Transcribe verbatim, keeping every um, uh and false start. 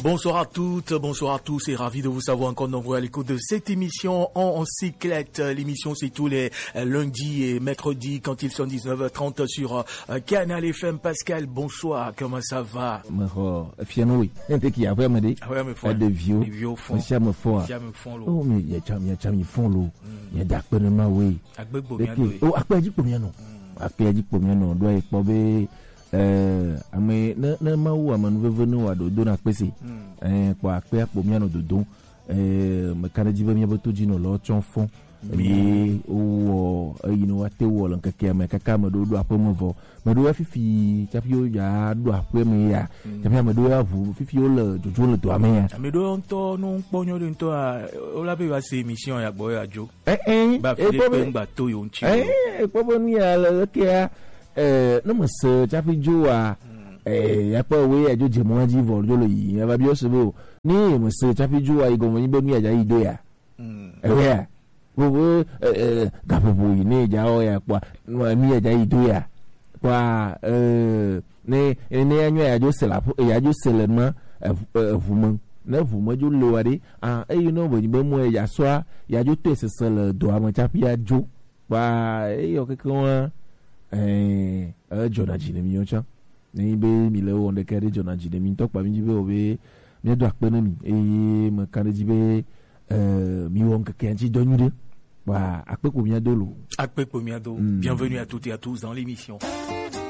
Bonsoir à toutes, bonsoir à tous et ravi de vous savoir encore nombreux à l'écoute de cette émission en, en cyclette. L'émission c'est tous les lundis et mercredis quand ils sont dix-neuf heures trente sur uh, Canal F M. Pascal, bonsoir, comment ça va? Bonsoir, fiano, il y a qui a vraiment dit, de vieux, les vieux font, il y a me font, oh mais il y a cham, il y a cham, ils font l'eau, il y a d'accompagnement oui, oh après dit combien non, après dit combien non, doit être pas bé. Euh, ame na na mawu ame vevenu wa dodo na pese eh kwa akpe akpo miano dodo eh me kana jibe mi boto jino lo chonfon mi o yino wa te wo lan keke me kaka me dodo apo mo vo me do fifi chapio ya do apo me ya chapia me do ya vu fifi o le jojo le do ame ya me do onto no ponyo de nto a o la be wa se émission ya boy ajo eh eh ba Philippe ngba to yo nchi eh po bo ni ya le ke ya eh no mo se chapi jo a eh ya pa we ajo je mo ji vo jo lo yi ya ba bi o se bo ni mo se chapi jo a igo mo ni be mi aja ido ya eh ya bo eh ga bo yi ni ja o ya kwa mi aja ido ya kwa eh ne ne anyo ya jo se la ya jo se le ma vu mo na vu mo jo lo wa de ah eh you know bo ni be mo ya so ya jo te se se le do a mo chapi ya jo kwa eh yo ke ko eh uh, Jonah Jinemi ocha ni be mi le wonde kere Jonah Jinemi tok pa mi jibe obe mi do akpene mi e me kare jibe euh mi won ke kenji donyude wa akpe ko mi adolo akpe ko mi ado bienvenue à toutes et à tous dans l'émission.